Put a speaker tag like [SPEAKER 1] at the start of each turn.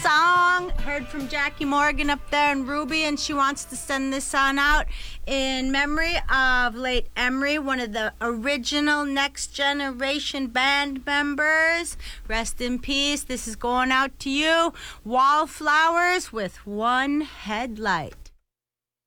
[SPEAKER 1] song. Heard from Jackie Morgan up there in Ruby, and she wants to send this song out in memory of late Emery, one of the original Next Generation band members. Rest in peace. This is going out to you. Wallflowers with One Headlight.